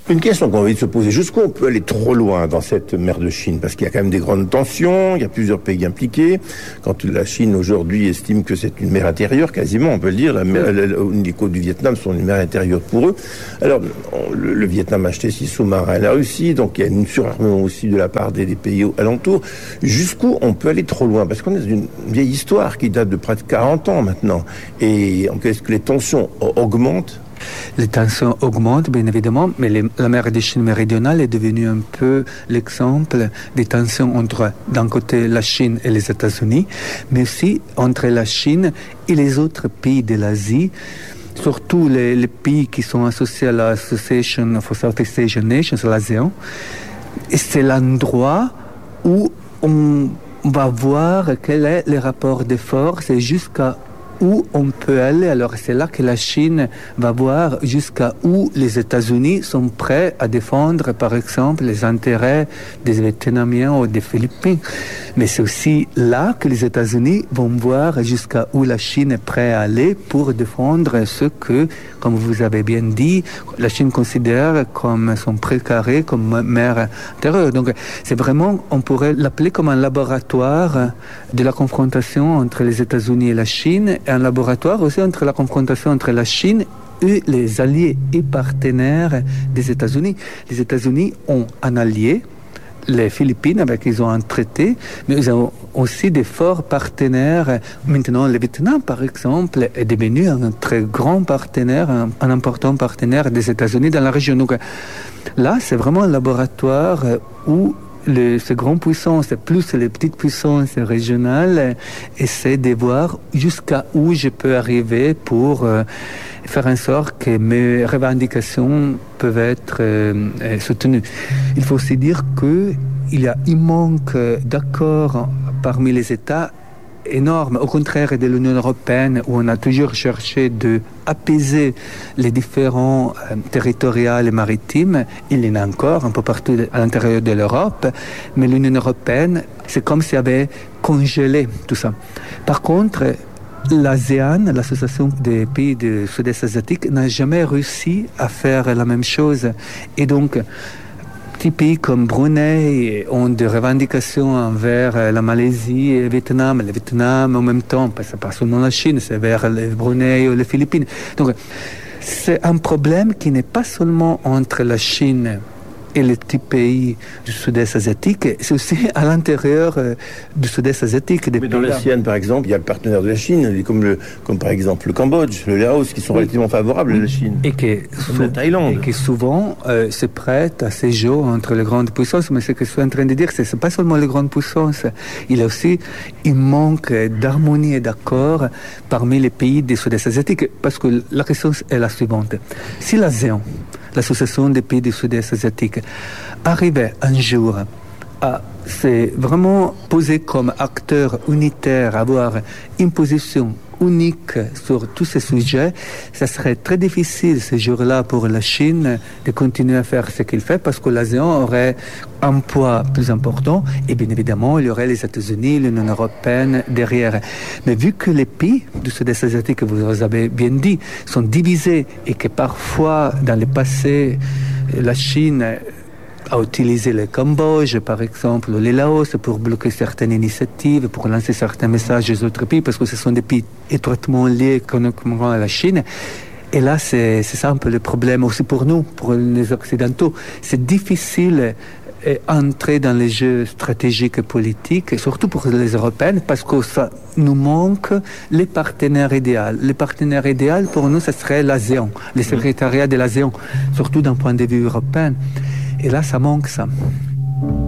Une question qu'on a envie de se poser, jusqu'où on peut aller trop loin dans cette mer de Chine? Parce qu'il y a quand même des grandes tensions, il y a plusieurs pays impliqués. Quand la Chine aujourd'hui estime que c'est une mer intérieure, quasiment, on peut le dire, les côtes du Vietnam sont une mer intérieure pour eux. Alors, le Vietnam a acheté 6 sous-marins à la Russie, donc il y a une surarmement aussi de la part des pays alentours. Jusqu'où on peut aller trop loin? Parce qu'on est dans une vieille histoire qui date de près de 40 ans maintenant. Et est-ce que les tensions augmentent? Les tensions augmentent, bien évidemment, mais la mer de Chine méridionale est devenue un peu l'exemple des tensions entre, d'un côté, la Chine et les États-Unis, mais aussi entre la Chine et les autres pays de l'Asie, surtout les pays qui sont associés à l'Association for Southeast Asian Nations, l'ASEAN. Et c'est l'endroit où on va voir quel est le rapport de force et jusqu'à où on peut aller. Alors c'est là que la Chine va voir jusqu'à où les États-Unis sont prêts à défendre, par exemple, les intérêts des Vietnamiens ou des Philippines. Mais c'est aussi là que les États-Unis vont voir jusqu'à où la Chine est prête à aller pour défendre ce que, comme vous avez bien dit, la Chine considère comme son précaré, comme mer intérieure. Donc c'est vraiment, on pourrait l'appeler comme un laboratoire de la confrontation entre les États-Unis et la Chine, un laboratoire aussi entre la confrontation entre la Chine et les alliés et partenaires des États-Unis. Les États-Unis ont un allié, les Philippines, avec qui ils ont un traité, mais ils ont aussi des forts partenaires. Maintenant, le Vietnam, par exemple, est devenu un très grand partenaire, un important partenaire des États-Unis dans la région. Donc là, c'est vraiment un laboratoire où ces grandes puissances, plus les petites puissances régionales, essaient de voir jusqu'à où je peux arriver pour faire en sorte que mes revendications peuvent être soutenues. Il faut aussi dire qu'il y a un manque d'accord parmi les États énorme, au contraire de l'Union européenne où on a toujours cherché d'apaiser les différends territoriaux et maritimes. Il y en a encore un peu partout à l'intérieur de l'Europe, mais l'Union européenne, c'est comme si elle avait congelé tout ça. Par contre, l'ASEAN, l'association des pays du Sud-Est asiatique, n'a jamais réussi à faire la même chose. Et donc, petits pays comme Brunei ont des revendications envers la Malaisie et le Vietnam en même temps, c'est pas seulement la Chine, c'est vers le Brunei ou les Philippines. Donc c'est un problème qui n'est pas seulement entre la Chine et les petits pays du Sud-Est asiatique, c'est aussi à l'intérieur du Sud-Est asiatique. Mais dans l'ASEAN, par exemple, il y a le partenaire de la Chine, comme par exemple le Cambodge, le Laos, qui sont relativement favorables à la Chine. Et la Thaïlande. Et qui souvent se prêtent à ces jeux entre les grandes puissances. Mais ce que je suis en train de dire, c'est pas seulement les grandes puissances. Il y a aussi un manque d'harmonie et d'accord parmi les pays du Sud-Est asiatique. Parce que la question est la suivante. Si l'ASEAN, l'association des pays du Sud-Est asiatique, arrivait un jour à se vraiment poser comme acteur unitaire, avoir une position unique sur tous ces sujets, ça serait très difficile ce jour-là pour la Chine de continuer à faire ce qu'il fait parce que l'ASEAN aurait un poids plus important et bien évidemment il y aurait les États-Unis, l'Union européenne derrière. Mais vu que les pays du Sud-Est asiatique, vous avez bien dit, sont divisés et que parfois dans le passé la Chine a utilisé le Cambodge, par exemple, ou le Laos, pour bloquer certaines initiatives, pour lancer certains messages aux autres pays, parce que ce sont des pays étroitement liés économiquement à la Chine. Et là, c'est ça un peu le problème aussi pour nous, pour les Occidentaux. C'est difficile d'entrer dans les jeux stratégiques et politiques, et surtout pour les Européennes, parce que ça nous manque les partenaires idéaux. Les partenaires idéaux, pour nous, ce serait l'ASEAN, le secrétariat de l'ASEAN, surtout d'un point de vue européen. Et là, ça manque ça.